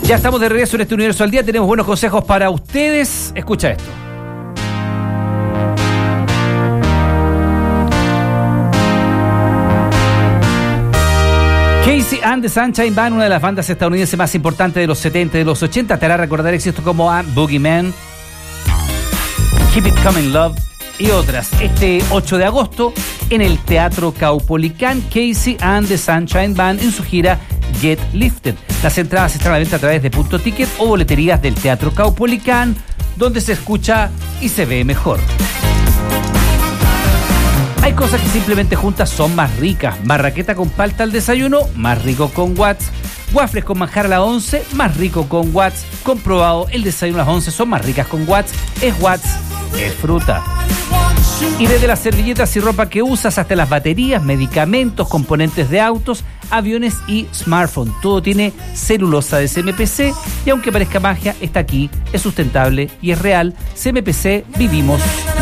Ya estamos de regreso en este Universo al Día. Tenemos buenos consejos para ustedes. Escucha esto. Casey and the Sunshine Band, una de las bandas estadounidenses más importantes de los 70 y de los 80, te hará recordar éxitos como Boogeyman, Keep It Coming Love y otras. Este 8 de agosto en el Teatro Caupolicán, Casey and the Sunshine Band en su gira Get Lifted. Las entradas están a la venta a través de Punto Ticket o boleterías del Teatro Caupolicán, donde se escucha y se ve mejor. Hay cosas que simplemente juntas son más ricas. Marraqueta con palta al desayuno, más rico con Watts. Waffles con manjar a las 11, más rico con Watts. Comprobado, el desayuno a las 11 son más ricas con Watts. Es Watts, es fruta. Y desde las servilletas y ropa que usas hasta las baterías, medicamentos, componentes de autos, aviones y smartphones. Todo tiene celulosa de CMPC y aunque parezca magia, está aquí, es sustentable y es real. CMPC, vivimos